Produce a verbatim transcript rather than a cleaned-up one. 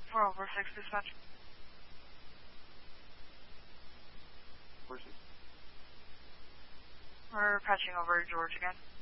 four over six dispatch. Horses. We're patching over George again.